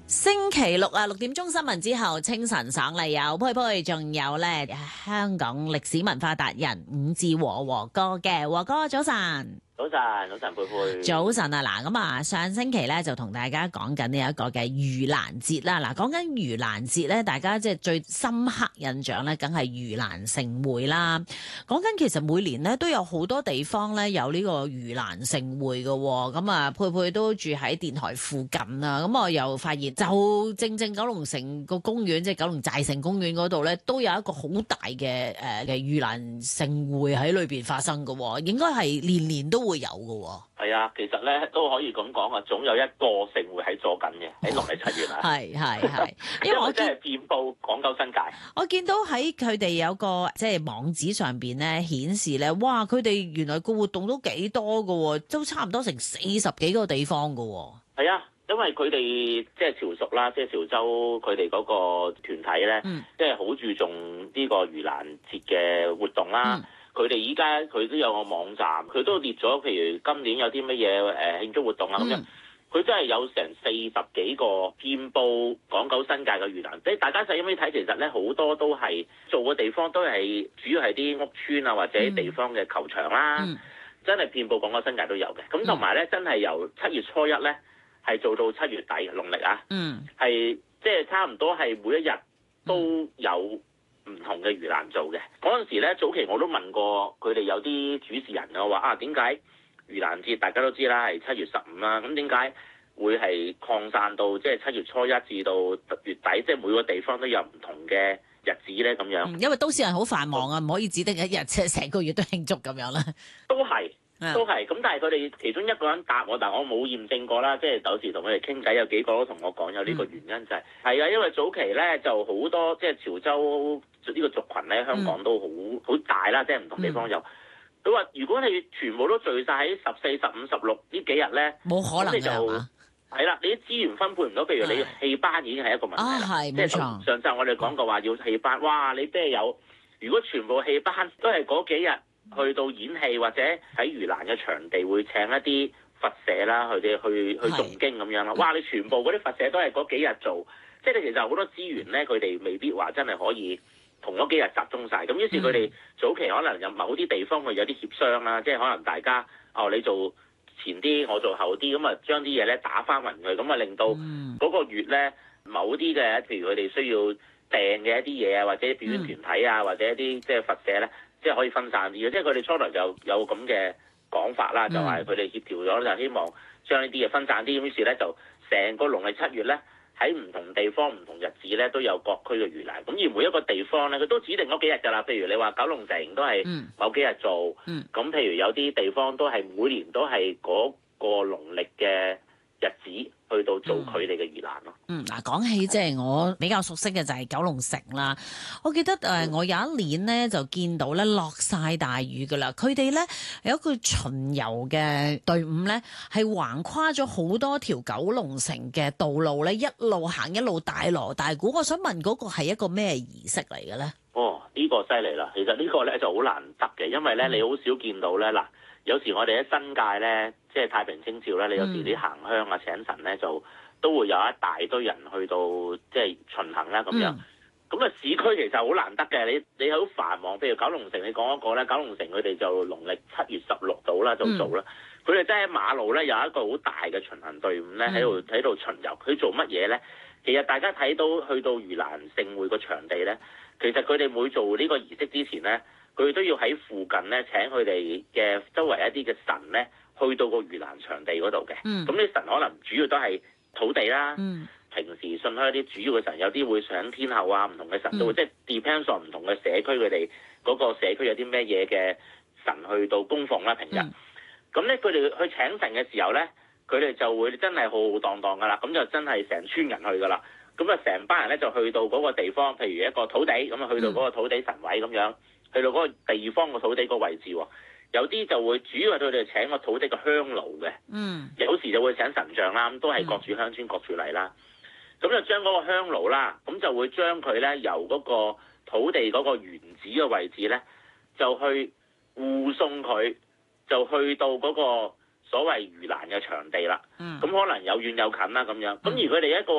星期六啊，6點鐘新聞之後，清晨爽利有佩佩，仲有咧香港歷史文化達人伍志和哥嘅和哥，早晨。 早晨，佩佩。 早晨啊，嗱咁啊，上星期咧就同大家講緊呢一個嘅盂蘭節啦。嗱，講緊盂蘭節咧，大家即係最深刻印象咧，梗係盂蘭盛會啦。講緊其實每年咧都有好多地方咧有呢個盂蘭盛會嘅。咁啊，佩佩都住喺電台附近啊，咁我又發現就正九龍城個公園，即係九龍寨城公園嗰度咧，都有一個好大嘅盂蘭盛會喺裏邊發生嘅，應該係年年都會有嘅。 係啊，其實咧都可以咁講啊，總有一個盛會喺做緊嘅，喺農曆7月啊。 係，因為我真係遍佈港九新界。 我見到喺佢哋有個即係網址上邊咧顯示咧，哇！佢哋原來個活動都幾多嘅，都差唔多成40幾個地方嘅。係啊。因為佢哋即係潮屬啦，即係潮州佢哋嗰個團體咧，即係好注重呢個盂蘭節嘅活動啦。佢哋依家佢都有個網站，佢都列咗，譬如今年有啲乜嘢慶祝活動啊咁樣。佢真係有成40幾個遍佈港九新界嘅盂蘭。即係大家細咁睇，其實咧好多都係做嘅地方都係主要係啲屋邨啊或者地方嘅球場啦。真係遍佈港九新界都有嘅。咁同埋咧，真係由7月初1咧。係做到7月底農曆啊，係即係差唔多係每一日都有唔同嘅盂蘭做嘅。嗰陣時咧，早期我都問過佢哋有啲主持人啊，話啊點解盂蘭節大家都知啦，係7月15啦，咁點解會係擴散到即係7月初1至到月底，即係每個地方都有唔同嘅日子咧咁樣？ 因為都市人好繁忙啊，唔可以指定一日，即係成個月都慶祝咁樣啦。 都係咁，但係佢哋其中一個人答我，但我冇驗證過啦。即係有時同佢哋傾偈，有幾個都同我講有呢個原因就係啊，因為早期咧就好多即係潮州呢個族群咧，香港都好大啦，即係唔同地方有。佢話如果你全部都聚晒喺14、15、16呢幾日咧， 冇可能㗎。 係啦，你啲資源分配唔到，譬如你戲班已經係一個問題啦。 係冇錯。 上週我哋講過話要戲班，哇！你即係有，如果全部戲班都係嗰幾日。去到演戲或者喺盂蘭嘅場地會請一啲佛社啦，佢哋去誦經咁樣啦。哇！你全部嗰啲佛社都係嗰幾日做，即係你其實好多資源咧，佢哋未必話真係可以同嗰幾日集中晒。咁於是佢哋早期可能有某啲地方佢有啲協商啦，即係可能大家你做前啲，我做後啲，咁啊將啲嘢咧打翻勻佢，咁啊令到嗰個月咧某啲嘅，譬如佢哋需要訂嘅一啲嘢啊，或者表演團體啊，或者一啲即係佛社咧。即係可以分散啲嘅，即係佢哋初來就有咁嘅講法啦，就係佢哋協調咗，就希望將呢啲嘢分散啲。於是咧就成個農曆7月咧，喺唔同地方、唔同日子咧都有各區嘅盂蘭。咁而每一個地方咧，佢都指定嗰幾日㗎啦。譬如你話九龍城都係某幾日做，咁譬如有啲地方都係每年都係嗰個農曆嘅日子。去到做佢哋嘅盂蘭咯。 嗱，講起即係我比較熟悉嘅就係九龍城啦。我記得我有一年咧就見到咧落晒大雨噶啦，佢哋咧有一個巡遊嘅隊伍咧係橫跨咗好多條九龍城嘅道路咧，一路行一路大鑼大鼓。我想問嗰個係一個咩儀式嚟嘅咧？ 呢個犀利啦！其實呢個咧就好難得嘅，因為咧你好少見到咧嗱。有時我哋喺新界咧，即係太平清醮咧，你有時啲行香啊、請神咧，就都會有一大堆人去到即係巡行啦咁樣。咁啊，市區其實好難得嘅，你好繁忙。譬如九龍城，你講一個咧，九龍城佢哋就農曆7月16度啦，就做啦。佢哋真係喺馬路咧有一個好大嘅巡行隊伍咧喺度巡遊。佢做乜嘢咧？其實大家睇到去到盂蘭盛會個場地咧，其實佢哋每做呢個儀式之前咧，佢都要喺附近咧請佢哋嘅周圍一啲嘅神咧，去到個盂蘭場地嗰度嘅。咁啲神可能主要都係土地啦。平時信開一啲主要嘅神，有啲會上天后啊，唔同嘅神都會，即係 depends on 唔同嘅社區，佢哋嗰個社區有啲咩嘢嘅神去到供奉啦。平日咁咧，佢哋去請神嘅時候咧，佢哋就會真係浩浩蕩蕩噶啦。咁就真係成村人去噶啦。咁啊，成班人咧就去到嗰個地方，譬如一個土地咁啊，去到嗰個土地神位咁樣。去到嗰個地方個土地個位置喎，有啲就會主要係佢哋請個土地個香爐嘅，有時就會請神像啦，咁都係各處鄉村各處嚟啦。咁就將嗰個香爐啦，咁就會將佢咧由嗰個土地嗰個原址嘅位置咧，就去護送佢，就去到嗰個所謂盂蘭嘅場地啦。咁可能有遠有近啦咁樣。咁而佢哋一個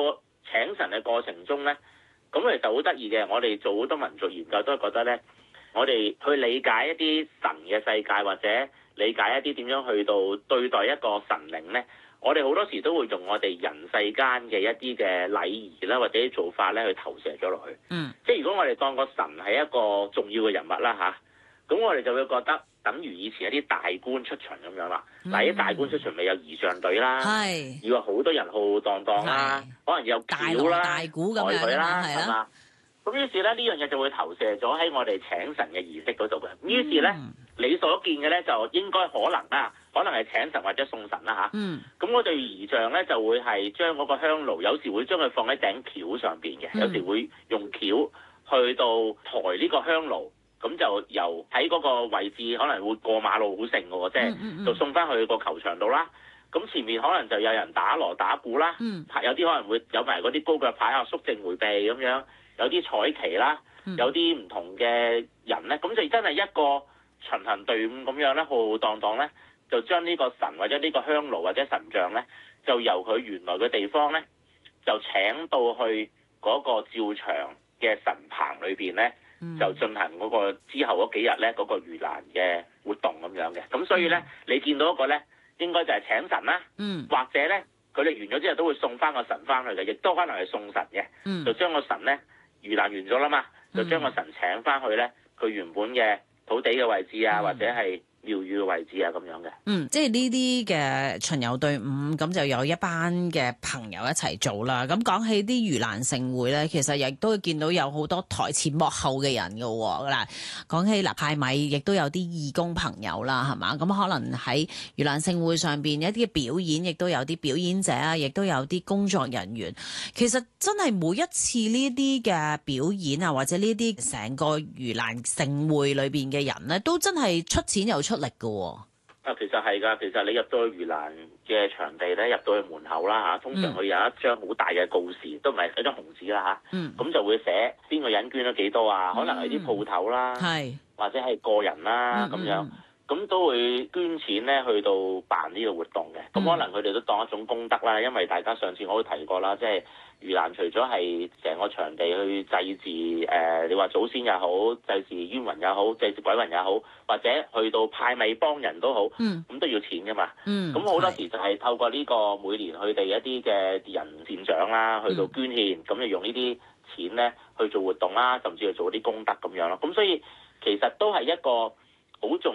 請神嘅過程中咧，咁其實好得意嘅。我哋做好多民族研究都係覺得咧，我哋去理解一啲神嘅世界，或者理解一啲點樣去到對待一個神靈咧，我哋好多時都會用我哋人世間嘅一啲嘅禮儀啦，或者啲做法咧去投射咗落去。即係如果我哋當個神係一個重要嘅人物啦嚇，咁我哋就會覺得等於以前一啲大官出巡咁樣啦。嗱，啲大官出巡咪有儀仗隊啦，要好多人浩浩蕩蕩啦，可能有轎啦、 大鼓咁樣佢啦， 係嘛？咁於是咧呢樣嘢就會投射咗喺我哋請神嘅儀式嗰度嘅。於是咧你所見嘅咧就應該可能啦，可能係請神或者送神啦嚇。咁我哋儀仗咧就會係將嗰個香爐，有時會將佢放喺頂轎上邊嘅，有時會用轎去到抬呢個香爐。咁就由喺嗰個位置可能會過馬路好盛嘅喎，即係就送翻去個球場度啦。咁前面可能就有人打鑼打鼓啦，有啲可能會有埋嗰啲高腳牌啊、肅靜迴避咁樣，有啲彩旗啦，有啲唔同嘅人咧，咁就真係一個巡行隊伍咁樣咧，浩浩蕩蕩咧，就將呢個神或者呢個香爐或者神像咧，就由佢原來嘅地方咧，就請到去嗰個醮場嘅神棚裏邊咧。就進行嗰個之後嗰幾日咧，嗰個盂蘭嘅活動咁樣嘅。咁所以咧，你見到一個咧，應該就係請神啦，或者咧，佢哋完咗之後都會送翻個神翻去嘅，亦都可能係送神嘅，就將個神咧盂蘭完咗啦嘛，就將個神請翻去咧，佢原本嘅土地嘅位置啊，或者係廟宇嘅位置啊咁樣嘅。 即係呢啲嘅巡遊隊伍，咁就有一班嘅朋友一齊做啦。咁講起啲盂蘭盛會咧，其實亦都見到有好多台前幕後嘅人㗎喎。嗱，講起派米，亦都有啲義工朋友啦，係嘛？咁可能喺盂蘭盛會上邊一啲表演，亦都有啲表演者啊，亦都有啲工作人員。其實真係每一次呢啲嘅表演啊，或者呢啲成個盂蘭盛會裏邊嘅人咧，都真係出錢又出力㗎喎。 其實係㗎，其實你入到去盂蘭嘅場地咧，入到去門口啦嚇，通常佢有一張好大嘅告示，都唔係一張紅紙啦嚇，咁就會寫邊個人捐咗幾多啊，可能係啲鋪頭啦，或者係個人啦咁樣，咁都會捐錢咧去到辦呢個活動嘅，咁可能佢哋都當一種功德啦，因為大家上次我都提過啦，即係盂蘭除咗係成個場地去祭祀你話祖先也好，祭祀冤魂也好，祭祀鬼魂也好，或者去到派米幫人都好，咁都要錢噶嘛。咁好多時就係透過呢個每年佢哋一啲嘅人善長啦，去到捐獻，咁就用呢啲錢咧去做活動啦，甚至去做啲功德咁樣咯。咁所以其實都係一個好重